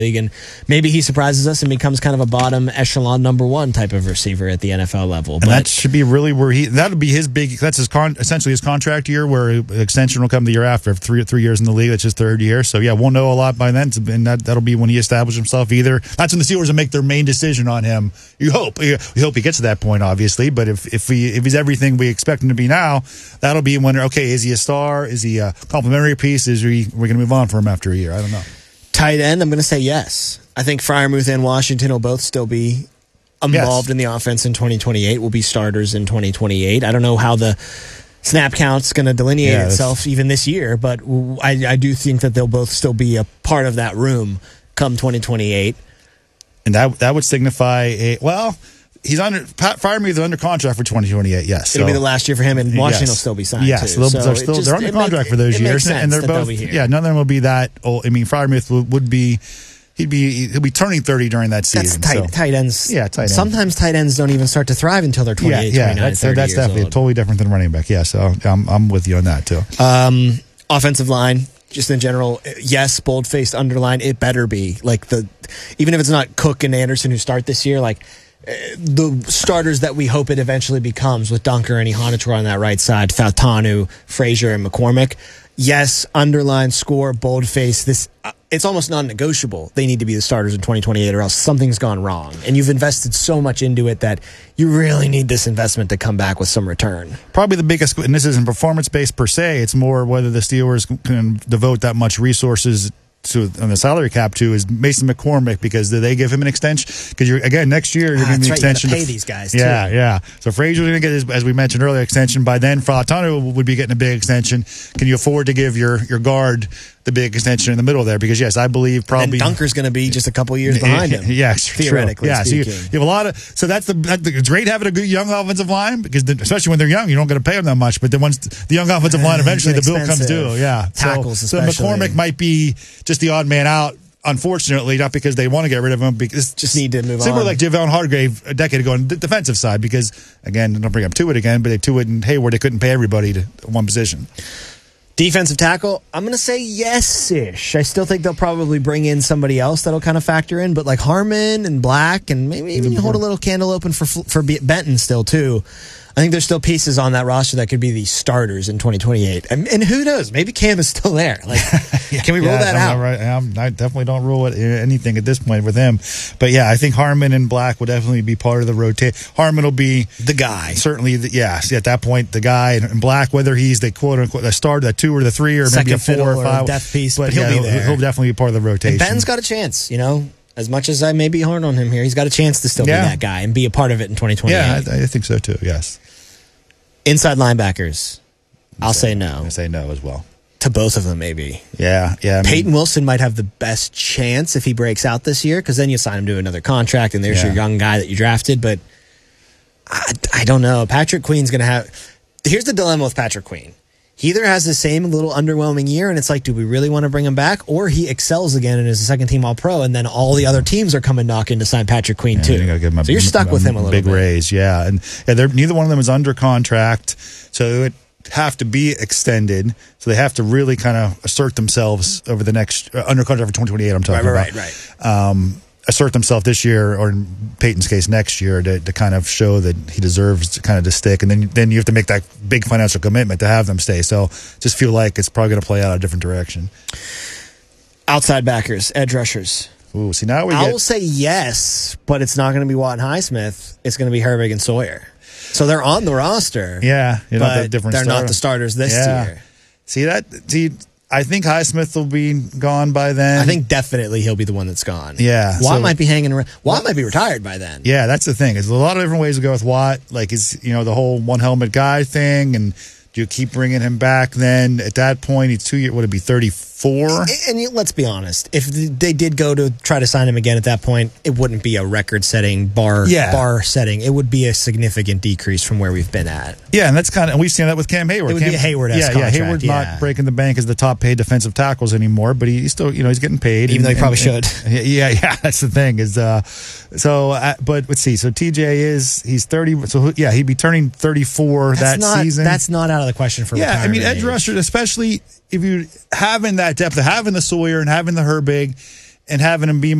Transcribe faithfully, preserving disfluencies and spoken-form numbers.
league, and maybe he surprises us and becomes kind of a bottom echelon number one type of receiver at the N F L level. And but that should be really where he, that'll be his big, that's his con, essentially his contract year, where extension will come the year after, three three years in the league. That's his third year. So yeah, we'll know a lot by then, and that, that'll be when he establishes himself. Either that's when the Steelers will make their main decision on him. You hope, we hope he gets to that point, obviously. But if if he if he's everything we expect him to be now, that'll be when, okay, is he a star? Is he a complimentary piece? Is he, we're going to move on for him after a year? I don't know. Tight end, I'm going to say yes. I think Freiermuth and Washington will both still be involved yes. in the offense in twenty twenty-eight, will be starters in twenty twenty-eight. I don't know how the snap count's going to delineate yeah, itself even this year, but I, I do think that they'll both still be a part of that room come twenty twenty-eight. And that that would signify a, well, he's under, Pat Freiermuth is under contract for twenty twenty-eight, yes. It'll so, be the last year for him, and Washington yes. will still be signed yes, too. They'll, so they're, still, just, they're under contract make, for those it years. And they're both, yeah, none of them will be that old. I mean, Freiermuth would, would be, he'd be, he'll be turning thirty during that season. That's tight, so. tight ends. Yeah, tight ends. Sometimes tight ends don't even start to thrive until they're twenty-eight, yeah, yeah, twenty-nine, that's, thirty that's years definitely old. totally different than running back. Yeah, so I'm, I'm with you on that too. Um, offensive line, just in general, yes, bold-faced underline, it better be. Like the, even if it's not Cook and Anderson who start this year, like the starters that we hope it eventually becomes with Dunker and Ihanator on that right side, Fautanu, Frazier, and McCormick. Yes, underline, score, boldface. This uh, it's almost non-negotiable. They need to be the starters in twenty twenty-eight, or else something's gone wrong. And you've invested so much into it that you really need this investment to come back with some return. Probably the biggest, and this isn't performance-based per se. It's more whether the Steelers can devote that much resources to on the salary cap to is Mason McCormick, because do they give him an extension? Because you're again next year you're ah, getting the right, extension. You gotta pay these guys. Yeah, too. yeah. So Frazier's going to get his, as we mentioned earlier, extension by then. Fautanu would be getting a big extension. Can you afford to give your your guard the big extension in the middle there? Because yes, I believe probably and Dunker's going to be just a couple years behind him. Yeah, theoretically. Yeah, so you, speaking. you have a lot of. So that's the. That's the it's great having a good young offensive line, because the, especially when they're young, you don't get to pay them that much. But then once the young offensive line, eventually the bill comes due. Yeah, tackles. So, so McCormick might be just the odd man out. Unfortunately, not because they want to get rid of him, because just need to move similar on. like Javon Hargrave a decade ago on the defensive side, because again, don't bring up Tuitt again, but they Tuitt and Hayward, they couldn't pay everybody to one position. Defensive tackle, I'm going to say yes-ish. I still think they'll probably bring in somebody else that'll kind of factor in, but like Harmon and Black, and maybe even hold a little candle open for for Benton still too. I think there's still pieces on that roster that could be the starters in twenty twenty-eight. And, and who knows? Maybe Cam is still there. Like, yeah, can we roll yeah, that I'm out? Right. I'm, I definitely don't rule it, anything at this point with him. But yeah, I think Harmon and Black will definitely be part of the rotation. Harmon will be the guy. Certainly, the, yeah. See, at that point, the guy, and Black, whether he's the quote unquote the start, the two or the three, or second maybe a four or five, or death piece, but, but he'll yeah, be he'll, there. He'll definitely be part of the rotation. And Ben's got a chance, you know. As much as I may be hard on him here, he's got a chance to still yeah. be that guy and be a part of it in twenty twenty-eight. Yeah, I, I think so too. Yes. Inside linebackers, I'll say, say no. I say no as well. To both of them, maybe. Yeah, yeah. I mean, Peyton Wilson might have the best chance if he breaks out this year, because then you sign him to another contract, and there's yeah. your young guy that you drafted. But I, I don't know. Patrick Queen's going to have... Here's the dilemma with Patrick Queen. He either has the same little underwhelming year, and it's like, do we really want to bring him back? Or he excels again and is a second-team All-Pro, and then all the other teams are coming knocking to sign Patrick Queen, yeah, too. You give him a, so you're stuck a, with him a little big bit. Big raise, yeah. And yeah, they're, neither one of them is under contract, so it would have to be extended. So they have to really kind of assert themselves over the next, uh, under contract for twenty twenty-eight, I'm talking right, about. Right, right, um, assert themselves this year, or in Peyton's case next year, to, to kind of show that he deserves to kind of to stick. And then then you have to make that big financial commitment to have them stay. So just feel like it's probably going to play out a different direction. Outside backers, edge rushers. Ooh, see now we I get... will say yes, but it's not going to be Watt and Highsmith. It's going to be Herbig and Sawyer. So they're on the roster. Yeah, but not the different they're starter. not the starters this yeah. year. See that? See, I think Highsmith will be gone by then. I think definitely he'll be the one that's gone. Yeah, Watt so, might be hanging around. Watt might be retired by then. Yeah, that's the thing. There's a lot of different ways to go with Watt. Like, is you know the whole one helmet guy thing, and do you keep bringing him back? Then at that point, he's two years. Would it be thirty-four? And, and let's be honest, if they did go to try to sign him again at that point, it wouldn't be a record-setting bar yeah. bar setting. It would be a significant decrease from where we've been at. Yeah, and that's kind of, and we've seen that with Cam Hayward. It would Cam, be a Hayward-esque yeah, contract. Yeah, Hayward's yeah. not breaking the bank as the top paid defensive tackles anymore, but he's still, you know, he's getting paid, even and, though he probably and, should. And, yeah, yeah, that's the thing is, uh, so, uh, but let's see. So T J is he's thirty. So yeah, he'd be turning thirty-four that's that not, season. That's not out of the question for yeah. I mean, edge age. rushers, especially if you having that depth of having the Sawyer and having the Herbig, and having him be